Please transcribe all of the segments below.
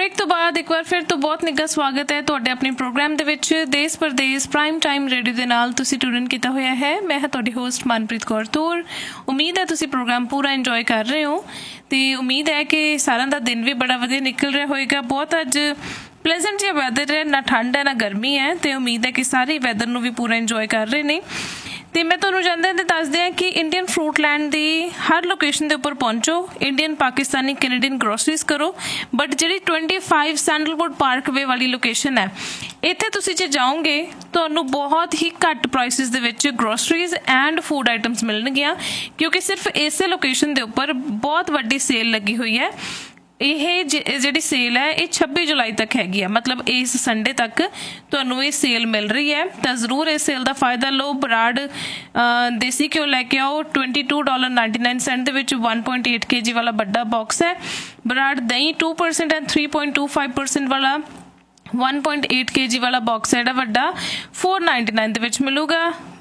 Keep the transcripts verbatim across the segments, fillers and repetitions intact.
Break तो बाद एक बार फिर तो बहुत निघा स्वागत है तुहाडे अपने प्रोग्राम दे विच देश परदेश प्राइम टाइम रेडियो दे नाल तुसीं ट्यून कीता होया है। मैं हां तुहाडी होस्ट मनप्रीत कौर तूर। उम्मीद है तुसीं प्रोग्राम पूरा इंजॉय कर रहे हो ते उम्मीद है कि सारिਆਂ ਦਾ दिन भी बड़ा वधिया निकल रहा होएगा। बहुत अज प्लेजेंट जिहा वैदर है, ना ठंड है ना गर्मी है ते उम्मीद है कि सारे वैदर नूं भी पूरा इंजॉय कर रहे ने। तो मैं तुहानूं जांदे ते दसदे हां कि इंडियन फ्रूट लैंड की हर लोकेशन के उपर पहुंचो, इंडियन पाकिस्तानी कैनेडियन ग्रोसरीज करो, but G twenty five sandalwood park वे वाली लोकेशन है इत्थे तुसीं जे जाओगे तुहानूं बहुत ही घट prices they which groceries and food items मिलणगियां, क्योंकि सिर्फ इस लोकेशन के उपर बहुत वड्डी सेल लगी हुई है। ਇਹ ਜਿਹੜੀ सेल है ये छब्बी जुलाई तक हैगी है, मतलब इस संडे तक तुहानूं ये सेल मिल रही है। तो जरूर इस सेल का फायदा लो। बराड़ देसी घ्यो लैके आओ twenty two dollar ninety nine Saint के वन पॉइंट एट के जी वाला बड़ा बॉक्स है। बराड़ दही two percent and three point two five percent वाला वन पॉइंट एट के जी वाला बॉक्स है वड्डा फोर नाइनटी नाइन के मिलूगा।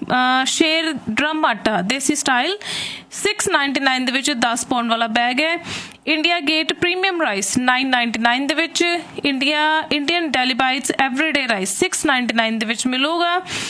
शेर ड्रम आटा देसी स्टाइल सिक्स नाइनटी नाइन के दस पाउंड वाला बैग है। India gate premium rice nine ninety nine के India Indian daily bytes everyday rice six ninety nine के मिलूगा।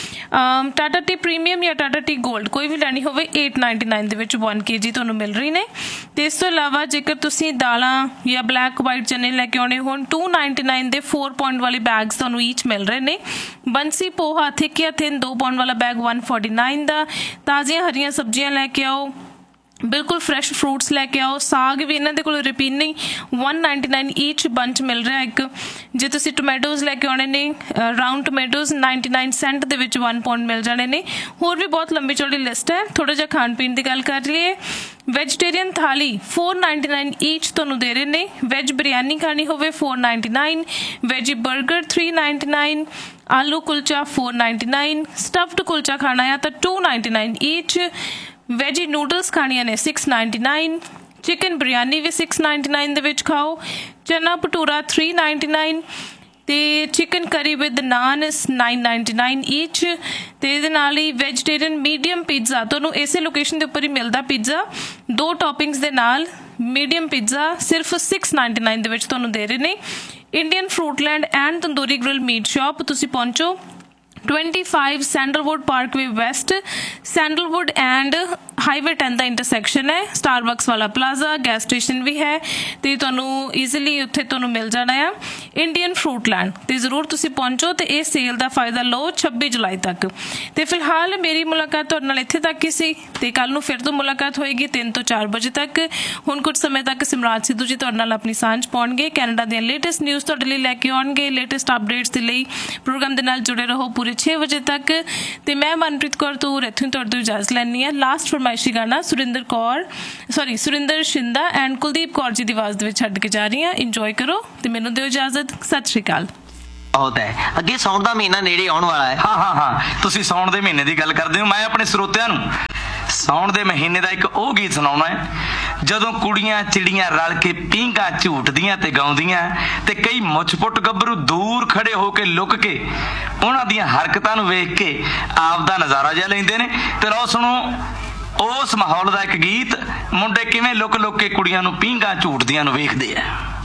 टाटा टी प्रीमियम या टाटा टी गोल्ड कोई भी लैनी होवे एट नाइनटी नाइन के वन के जी तुहानूं मिल रही ने। तो इस तो इलावा जेकर तुसीं दालां या ब्लैक वाइट चने लैके आउणे होण टू नाइनटी नाइन के फोर पाउंड वाले बैग्स तुहानूं ईच मिल रहे ने। बंसी पोहा थिक या थिन दो पाउंड वाला बैग वन फोर्टी नाइन का। ताज़ियां हरियां सब्जियां लैके आओ, बिल्कुल फ्रैश फ्रूट्स लैके आओ। साग भी इन्होंने को रिपीट नहीं one ninety nine each bunch मिल रहा है एक। जे तुसीं टोमैटोज़ लैके आने ने round टोमैटोज़ ninety nine Saint they which one pound मिल जाने ने। होर भी बहुत लंबी चौड़ी लिस्ट है। थोड़ा जिहा खाण पीण की गल कर लिए, वैजिटेरियन थाली फोर नाइनटी नाइन ईच तुहानूं दे रहे ने। वैज बिरयानी खानी होवे four ninety nine, veggie burger three ninety nine, आलू kulcha four ninety nine, stuffed kulcha खाना है तो to ninety nine each, veggie noodles खानिया ने six ninety nine, chicken biryani भी सिक्स नाइनटी नाइन दे विच खाओ, चना भटूरा थ्री नाइनटी नाइन ते chicken curry with naan nine ninety nine each. तो ये नाल ही वैजिटेरियन मीडियम पिज़्ज़ा तुहानूं इसे लोकेशन के उपर ही मिलता। पिज़्ज़ा दो टॉपिंग्स दे नाल मीडियम पिज़्ज़ा सिर्फ सिक्स नाइनटी नाइन दे विच तुहानूं दे रहे ने। Indian फ्रूटलैंड and tandoori grill meat shop तुसीं पहुंचो twenty five sandalwood Parkway waste, sandalwood and highway ten का इंटरसैक्शन है। स्टारबक्स वाला प्लाजा गैस स्टेशन भी है तो तुहानूं ईजिली उत्थे तुहानूं मिल जाना है। इंडियन फ्रूटलैंड तो जरूर तुसीं पहुंचो तो ये सेल का फायदा लो छब्बी जुलाई तक। तो फिलहाल मेरी मुलाकात तुहाडे नाल इत्थे तक ही सी ते कल नूं फिर तो मुलाकात होएगी तीन तो चार बजे तक। हुण कुछ समय तक सिमराज सिद्धू जी तुहाडे नाल अपनी सांझ पाउणगे, कैनेडा दी लेटेस्ट न्यूज़ तुहाडे लई लैके आउणगे। लेटेस्ट अपडेट्स दे लई प्रोग्राम दे नाल जुड़े रहो पूरे छे बजे तक। तो मैं मनप्रीत कौर तूर इत्थों तुहाडे तों इजाजत लैनी है। लास्ट फरमाइशी गाना Surinder Kaur sorry Surinder Shinda and Kuldeep Kaur ji की आवाज़ दे विच छड्ड के जा रही हाँ। इंजॉय करो तो मैनूं दिओ इजाजत। सत श्री अकाल। बहुत है अगे साउण का महीना नेड़े आउण वाला है। हाँ हाँ हाँ तुसीं साउण दे महीने की गल करदे हो। मैं अपने ਸਰੋਤਿਆਂ ਨੂੰ साउण दे महीने का एक ਉਹ गीत सुनाउणा है ਜਦੋਂ ਕੁੜੀਆਂ ਚਿੜੀਆਂ ਰਲ ਕੇ ਪੀਂਘਾਂ ਝੂਟਦੀਆਂ ਤੇ ਗਾਉਂਦੀਆਂ ਤੇ ਕਈ ਮੁੱਛ-ਪੁੱਟ ਗੱਭਰੂ ਦੂਰ ਖੜੇ ਹੋ ਕੇ ਲੁਕ ਕੇ ਉਹਨਾਂ ਦੀਆਂ ਹਰਕਤਾਂ ਨੂੰ ਵੇਖ ਕੇ ਆਪ ਦਾ ਨਜ਼ਾਰਾ ਜਿਹਾ ਲੈਂਦੇ ਨੇ। ਤੇ ਲਓ ਸੁਣੋ ਉਸ ਮਾਹੌਲ ਦਾ ਇੱਕ ਗੀਤ, ਮੁੰਡੇ ਕਿਵੇਂ ਲੁਕ ਲੁਕ ਕੇ ਕੁੜੀਆਂ ਨੂੰ ਪੀਂਘਾਂ ਝੂਟਦੀਆਂ ਨੂੰ ਵੇਖਦੇ ਆ।